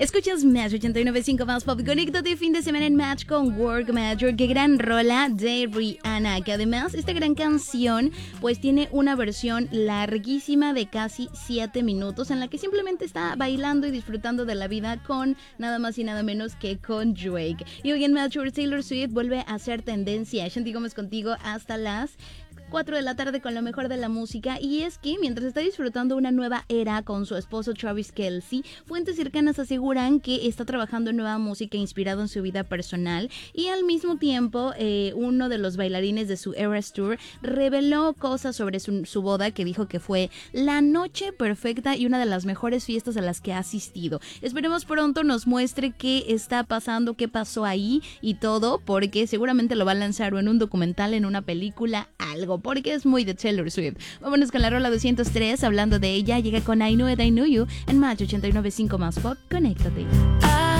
Escuchas Match 89.5 más pop. Conéctate fin de semana en Match con Work Major. Qué gran rola de Rihanna. Que además esta gran canción pues tiene una versión larguísima de casi 7 minutos en la que simplemente está bailando y disfrutando de la vida con nada más y nada menos que con Drake. Y hoy en Match Taylor Swift vuelve a ser tendencia. Shanti Gómez contigo hasta las 4 de la tarde con lo mejor de la música. Y es que mientras está disfrutando una nueva era con su esposo Travis Kelce, fuentes cercanas aseguran que está trabajando en nueva música inspirado en su vida personal, y al mismo tiempo uno de los bailarines de su Eras Tour reveló cosas sobre su boda que dijo que fue la noche perfecta y una de las mejores fiestas a las que ha asistido. Esperemos pronto nos muestre qué está pasando, qué pasó ahí y todo, porque seguramente lo va a lanzar o en un documental, en una película, algo, porque es muy de Taylor Swift. Vámonos con la rola 203, hablando de ella, llega con I Knew It, I Knew You en Match 89.5 más pop. Conéctate.